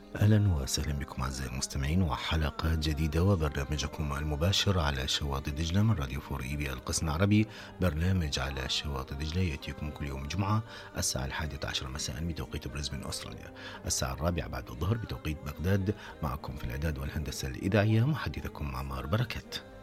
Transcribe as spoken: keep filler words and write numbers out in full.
أهلا وسهلا بكم أعزائي المستمعين وحلقة جديدة وبرنامجكم المباشر على شواطئ دجلة من راديو فور إي بي القسم العربي. برنامج على شواطئ دجلة يأتيكم كل يوم جمعة الساعة الحادية عشر مساء بتوقيت بريسبن أستراليا، الساعة الرابعة بعد الظهر بتوقيت بغداد. معكم في الإعداد والهندسة الإذاعية محدثكم عمار بركات.